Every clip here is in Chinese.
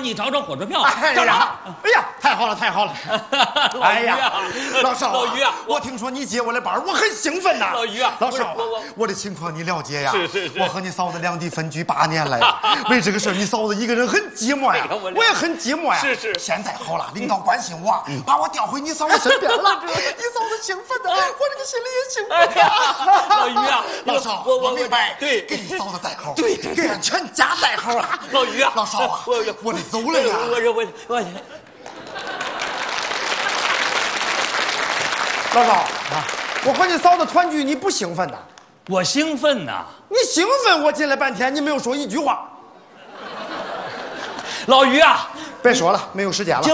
你找找火车票。 哎呀，哎呀，太好了，太好了！哎呀，老少， 老于啊， 我听说你接我的班，我很兴奋呐。 老于啊， 老少，我的情况你了解呀？ 是。 我和你嫂子两地分居8年了呀，为这个事你嫂子一个人很寂寞呀，我也很寂寞呀。 是。 现在好了，领导关心我，把我调回你嫂子身边了，你嫂子兴奋的，我这个心里也兴奋呀。 老于啊， 老少，我明白，对，给你嫂子带口，对，给俺全家带口啊。 老于啊， 老少啊，我得走了呀。老少啊，我和你嫂子团聚，你不兴奋呐？ 我兴奋呐！ 你兴奋，我进来半天，你没有说一句话。 老于啊， 别说了，没有时间了。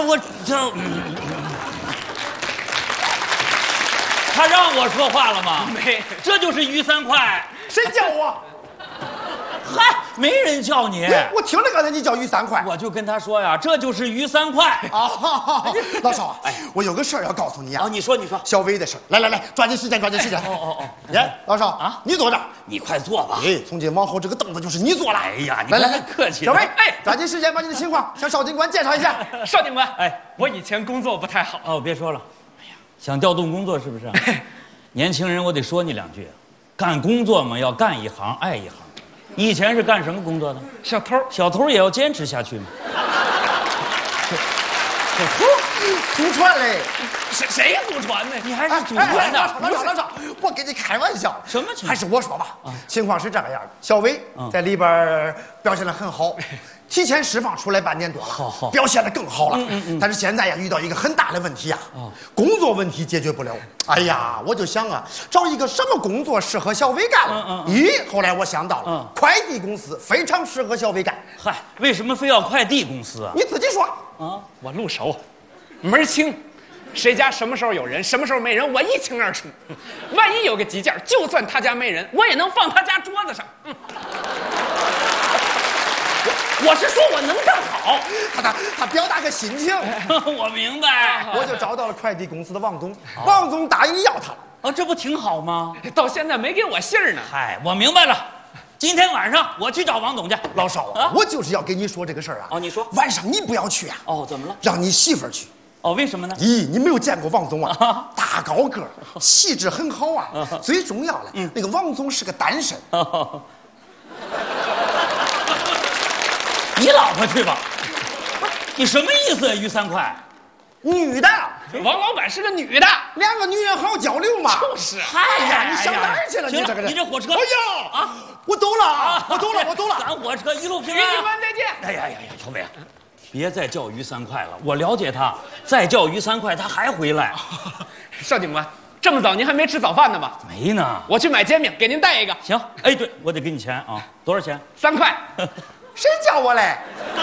他让我说话了吗？ 没， 这就是于三块。 谁叫我？ 嗨，没人叫你。 我听着刚才你叫于三块， 我就跟他说呀，这就是于三块啊。老少，我有个事儿要告诉你啊。 你说。 小薇的事儿，来，抓紧时间。来，老少啊，你坐这儿， 你快坐吧。 哎，从今往后这个凳子就是你坐了。 哎呀，你来， 客气。 小薇，抓紧时间把你的情况向邵警官介绍一下。 邵警官，我以前工作不太好。 哦，别说了。哎呀，想调动工作是不是？年轻人，我得说你2句，干工作嘛，要干一行爱一行。你以前是干什么工作的？小偷也要坚持下去嘛。 小偷祖传嘞， 谁祖传呢？ 你还是祖传的？ 老少，我跟你开玩笑。 什么情况？ 还是我说吧。情况是这个样的，小薇在里边表现得很好，提前释放出来半年多了， 好， 表现得更好了。但是现在呀，遇到一个很大的问题呀，工作问题解决不了。哎呀，我就想啊，找一个什么工作适合小薇干了。后来我想到了，快递公司非常适合小薇干。 嗨，为什么非要快递公司啊？ 你自己说。 我路熟，门清，谁家什么时候有人，什么时候没人，我一清二楚。万一有个急件，就算他家没人，我也能放他家桌子上。我是说我能干好。 他表达个心情。 我明白。 我就找到了快递公司的王总，王总答应要他了。 这不挺好吗？ 到现在没给我信儿呢。 嗨，我明白了。今天晚上我去找王总去。 老少啊，我就是要跟你说这个事儿啊。 你说。 晚上你不要去啊。 怎么了？ 让你媳妇儿去。 为什么呢？ 咦，你没有见过王总啊？大高个，气质很好啊。最重要的，那个王总是个单身。 你老婆去吧。你什么意思啊？于三块， 女的。 王老板是个女的 ，2个女人好交流嘛。 就是。 哎呀，你上哪儿去了？你这个人， 你这火车。 哎呀，我走了啊！我走了。 赶火车一路平安。 于警官再见。 哎呀，小伟，别再叫于三块了，我了解他，再叫于三块他还回来。 邵警官，这么早您还没吃早饭呢吗？ 没呢。 我去买煎饼，给您带一个。 行。对，我得给你钱啊。多少钱 ？3块。 谁叫我嘞？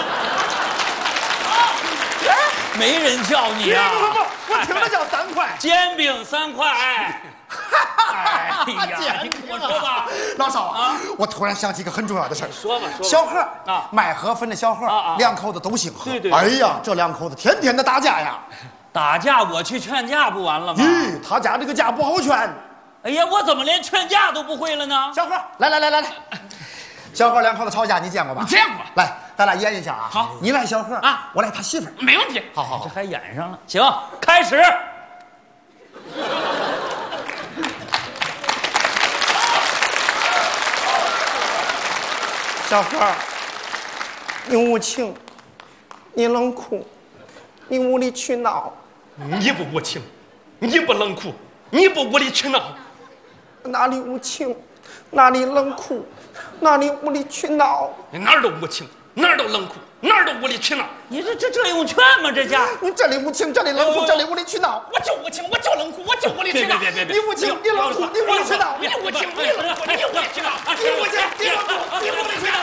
没人叫你啊！ 不，我听着叫3块。 煎饼3块。哎呀，我说吧， 老少啊，我突然想起一个很重要的事儿。 说吧。 小何卖河粉的小何，2口子都姓何。 对。 哎呀，这2口子天天的打架呀！ 打架我去劝架不完了吗？ 他家这个架不好劝。 哎呀，我怎么连劝架都不会了呢？ 小何，来。小何2口子吵架，你见过吧？ 见过。 来，咱俩演一下啊。 好， 你来小何我来他媳妇儿。 没问题。 好， 这还演上了。行，开始。 小何，你无情，你冷酷，你无理取闹。 你不无情，你不冷酷，你不无理取闹。 哪里无情，哪里冷酷，哪里无理取闹？ 你哪儿都无情，哪儿都冷酷，哪儿都无理取闹。 你这用劝吗？这家你这里无情，这里冷酷，这里无理取闹。 我就无情，我就冷酷，我就无理取闹。 别！ 你无情，你冷酷，你无理取闹。 你无情，你冷酷，你无理取闹。 你无情，你冷酷，你无理取闹。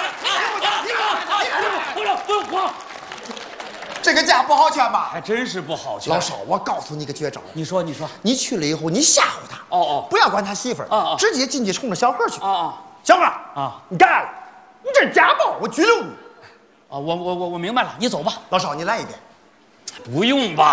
不用。 这个架不好劝吧？ 还真是不好劝。 老少，我告诉你个绝招。 你说。 你去了以后，你吓唬他。不要管他媳妇儿。直接进去冲着小何去。小何你干了，你这是家暴，我拘留你。 我明白了，你走吧。 老少，你来一遍。 不用吧。